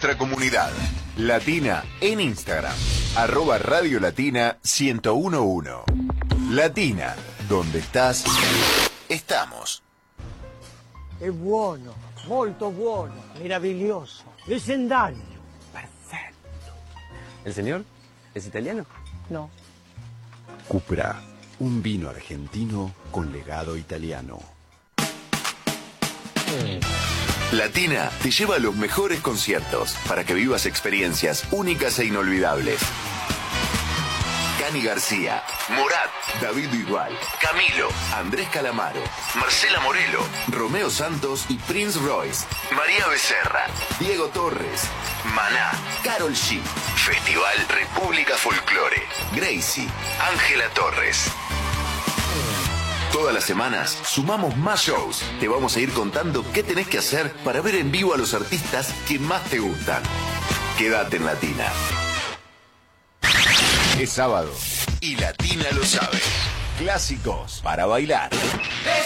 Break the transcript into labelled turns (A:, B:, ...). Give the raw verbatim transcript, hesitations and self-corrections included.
A: nuestra comunidad. Latina en Instagram, arroba Radio Latina ciento uno punto uno. Latina, donde estás, estamos.
B: È buono, molto buono, meraviglioso, leggendario, perfetto.
C: ¿El señor es italiano?
B: No.
D: Cupra, un vino argentino con legado italiano.
A: Latina te lleva a los mejores conciertos para que vivas experiencias únicas e inolvidables. Cani García, Morat, David Bisbal, Camilo, Andrés Calamaro, Marcela Morelo, Romeo Santos y Prince Royce, María Becerra, Diego Torres, Maná, Karol G, Festival República Folklore, Gracie, Ángela Torres. Todas las semanas sumamos más shows. Te vamos a ir contando qué tenés que hacer para ver en vivo a los artistas que más te gustan. Quédate en Latina. Es sábado y Latina lo sabe. Clásicos para bailar.